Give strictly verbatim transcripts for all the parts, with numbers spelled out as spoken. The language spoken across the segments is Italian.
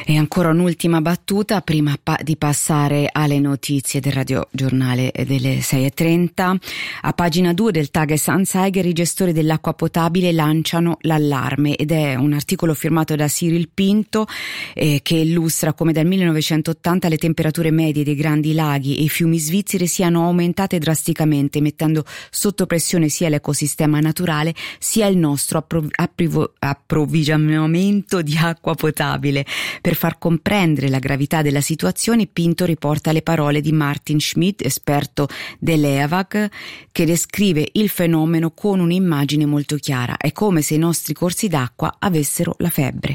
E ancora un'ultima battuta prima pa- di passare alle notizie del radiogiornale delle sei e trenta. A pagina due del Tages-Anzeiger i gestori dell'acqua potabile lanciano l'allarme, ed è un articolo firmato da Cyril Pinto eh, che illustra come dal millenovecentottanta le temperature medie dei grandi laghi e i fiumi svizzeri siano aumentate drasticamente, mettendo sotto pressione sia l'ecosistema naturale sia il nostro appro- apprivo- approvvigionamento di acqua potabile. Per far comprendere la gravità della situazione, Pinto riporta le parole di Martin Schmidt, esperto dell'E A V A G, che descrive il fenomeno con un'immagine molto chiara. È come se i nostri corsi d'acqua avessero la febbre.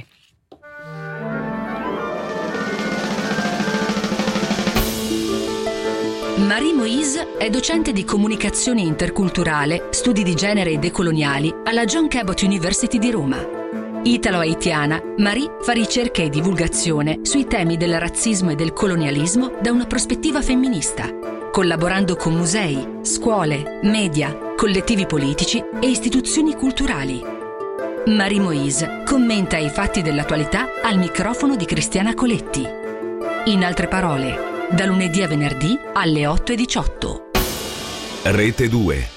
Marie Moïse è docente di comunicazione interculturale, studi di genere e decoloniali alla John Cabot University di Roma. Italo-haitiana, Marie fa ricerca e divulgazione sui temi del razzismo e del colonialismo da una prospettiva femminista, collaborando con musei, scuole, media, collettivi politici e istituzioni culturali. Marie Moïse commenta i fatti dell'attualità al microfono di Cristiana Coletti. In altre parole, da lunedì a venerdì alle otto e diciotto. Rete due.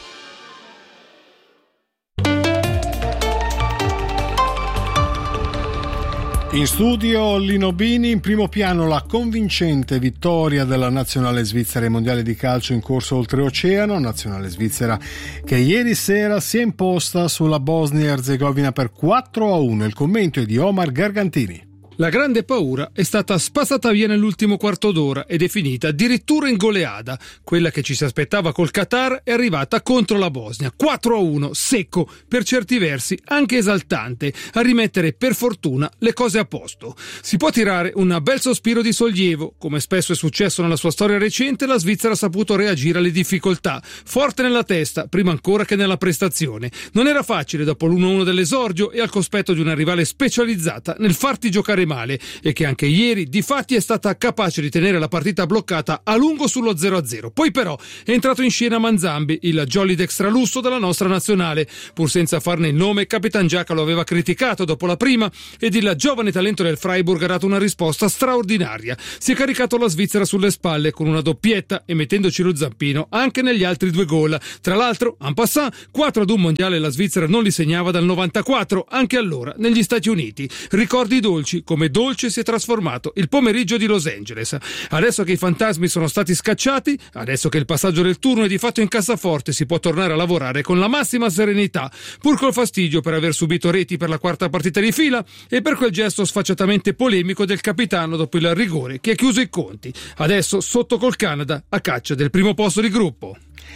In studio Lino Bini, in primo piano la convincente vittoria della nazionale svizzera ai mondiali di calcio in corso oltreoceano, nazionale svizzera che ieri sera si è imposta sulla Bosnia e Erzegovina per quattro a uno. Il commento è di Omar Gargantini. La grande paura è stata spazzata via nell'ultimo quarto d'ora ed è finita addirittura in goleada. Quella che ci si aspettava col Qatar è arrivata contro la Bosnia. quattro a uno, secco, per certi versi anche esaltante, a rimettere per fortuna le cose a posto. Si può tirare un bel sospiro di sollievo. Come spesso è successo nella sua storia recente, la Svizzera ha saputo reagire alle difficoltà, forte nella testa, prima ancora che nella prestazione. Non era facile dopo l'uno a uno dell'esordio e al cospetto di una rivale specializzata nel farti giocare male, e che anche ieri difatti è stata capace di tenere la partita bloccata a lungo sullo zero a zero. Poi però è entrato in scena Manzambi, il jolly d'extralusso della nostra nazionale. Pur senza farne il nome, Capitan Giaca lo aveva criticato dopo la prima ed il giovane talento del Freiburg ha dato una risposta straordinaria. Si è caricato la Svizzera sulle spalle con una doppietta e mettendoci lo zampino anche negli altri due gol. Tra l'altro, en passant, quattro ad un mondiale la Svizzera non li segnava dal novantaquattro, anche allora negli Stati Uniti. Ricordi dolci, come dolce si è trasformato il pomeriggio di Los Angeles. Adesso che i fantasmi sono stati scacciati, adesso che il passaggio del turno è di fatto in cassaforte, si può tornare a lavorare con la massima serenità, pur col fastidio per aver subito reti per la quarta partita di fila e per quel gesto sfacciatamente polemico del capitano dopo il rigore che ha chiuso i conti. Adesso sotto col Canada a caccia del primo posto di gruppo.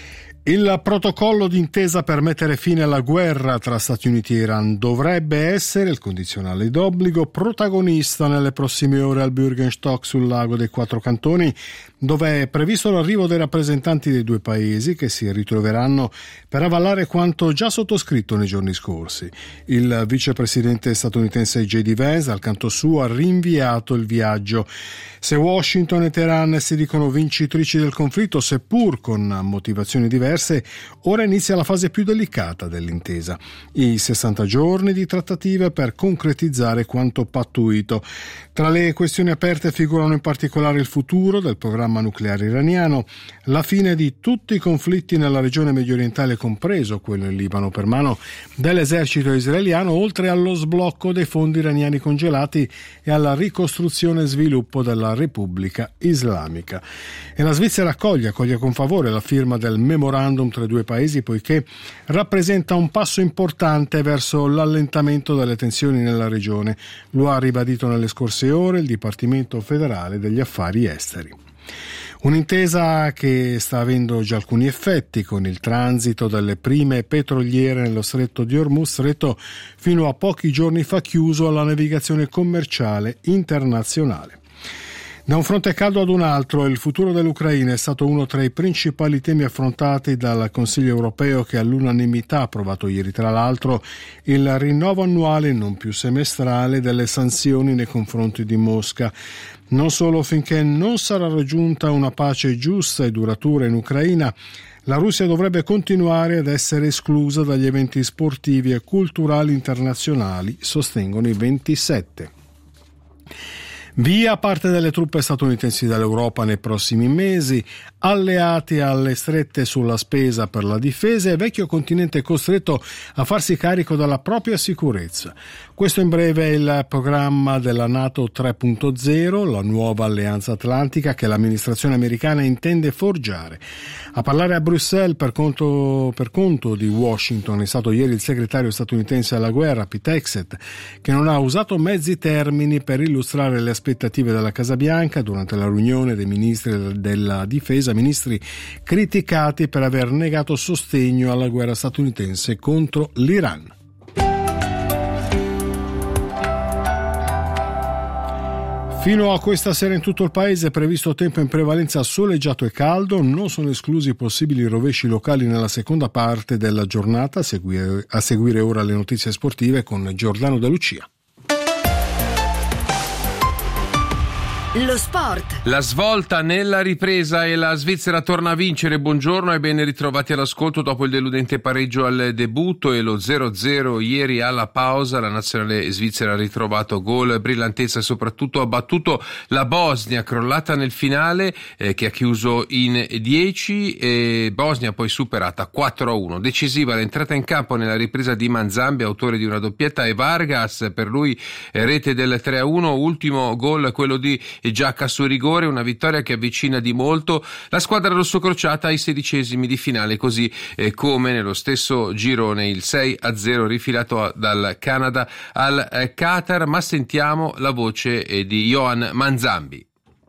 Il protocollo d'intesa per mettere fine alla guerra tra Stati Uniti e Iran dovrebbe essere, il condizionale d'obbligo, protagonista nelle prossime ore al Bürgenstock sul lago dei Quattro Cantoni, dove è previsto l'arrivo dei rappresentanti dei due paesi che si ritroveranno per avallare quanto già sottoscritto nei giorni scorsi. Il vicepresidente statunitense J D Vance, al canto suo, ha rinviato il viaggio. Se Washington e Teheran si dicono vincitrici del conflitto, seppur con motivazioni diverse, ora inizia la fase più delicata dell'intesa, i sessanta giorni di trattative per concretizzare quanto pattuito. Tra le questioni aperte figurano in particolare il futuro del programma nucleare iraniano, la fine di tutti i conflitti nella regione mediorientale, compreso quello in Libano per mano dell'esercito israeliano, oltre allo sblocco dei fondi iraniani congelati e alla ricostruzione e sviluppo della Repubblica Islamica. E la Svizzera accoglie, accoglie con favore la firma del memorandum tra i due paesi, poiché rappresenta un passo importante verso l'allentamento delle tensioni nella regione. Lo ha ribadito nelle scorse ore il Dipartimento federale degli affari esteri. Un'intesa che sta avendo già alcuni effetti, con il transito delle prime petroliere nello stretto di Hormuz, stretto fino a pochi giorni fa chiuso alla navigazione commerciale internazionale. Da un fronte caldo ad un altro, il futuro dell'Ucraina è stato uno tra i principali temi affrontati dal Consiglio europeo, che all'unanimità ha approvato ieri, tra l'altro, il rinnovo annuale, non più semestrale, delle sanzioni nei confronti di Mosca. Non solo, finché non sarà raggiunta una pace giusta e duratura in Ucraina, la Russia dovrebbe continuare ad essere esclusa dagli eventi sportivi e culturali internazionali, sostengono i ventisette. Via parte delle truppe statunitensi dall'Europa nei prossimi mesi, alleati alle strette sulla spesa per la difesa e vecchio continente costretto a farsi carico della propria sicurezza. Questo in breve è il programma della NATO tre punto zero, la nuova alleanza atlantica che l'amministrazione americana intende forgiare. A parlare a Bruxelles per conto, per conto di Washington è stato ieri il segretario statunitense alla guerra, Pete Hegseth, che non ha usato mezzi termini per illustrare le aspettative della Casa Bianca durante la riunione dei ministri della difesa, ministri criticati per aver negato sostegno alla guerra statunitense contro l'Iran. Fino a questa sera in tutto il paese è previsto tempo in prevalenza soleggiato e caldo, non sono esclusi possibili rovesci locali nella seconda parte della giornata. A seguire, a seguire ora le notizie sportive con Giordano De Lucia. Lo sport. La svolta nella ripresa e la Svizzera torna a vincere. Buongiorno e ben ritrovati all'ascolto dopo il deludente pareggio al debutto e lo zero a zero ieri alla pausa. La nazionale svizzera ha ritrovato gol, brillantezza e soprattutto ha battuto la Bosnia, crollata nel finale eh, che ha chiuso in dieci, e Bosnia poi superata quattro a uno. Decisiva l'entrata in campo nella ripresa di Manzambi, autore di una doppietta, e Vargas, per lui eh, rete del tre a uno, ultimo gol quello di e Giacca su rigore, una vittoria che avvicina di molto la squadra rossocrociata ai sedicesimi di finale, così eh, come nello stesso girone il sei a zero rifilato dal Canada al eh, Qatar. Ma sentiamo la voce eh, di Johan Manzambi.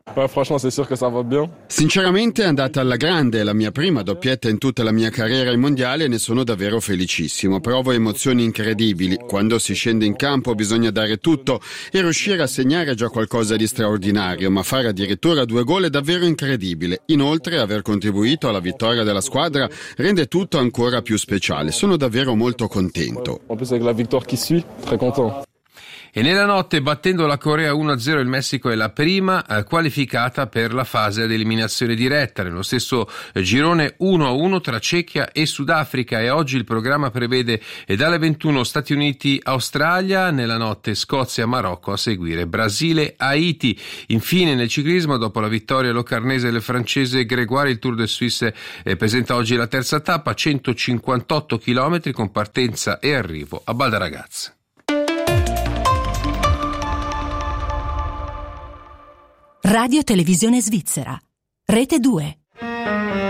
Sinceramente è andata alla grande, è la mia prima doppietta in tutta la mia carriera ai mondiali e ne sono davvero felicissimo. Provo emozioni incredibili. Quando si scende in campo bisogna dare tutto e riuscire a segnare è già qualcosa di straordinario, ma fare addirittura due gol è davvero incredibile. Inoltre aver contribuito alla vittoria della squadra rende tutto ancora più speciale. Sono davvero molto contento. E nella notte, battendo la Corea uno a zero, il Messico è la prima eh, qualificata per la fase ad eliminazione diretta. Nello stesso eh, girone uno a uno tra Cechia e Sudafrica, e oggi il programma prevede eh, dalle ventuno Stati Uniti-Australia, nella notte Scozia-Marocco, a seguire Brasile-Haiti. Infine nel ciclismo, dopo la vittoria locarnese del francese Grégoire, il Tour de Suisse eh, presenta oggi la terza tappa, centocinquantotto chilometri con partenza e arrivo a Baldaragaz. Radio Televisione Svizzera, Rete due.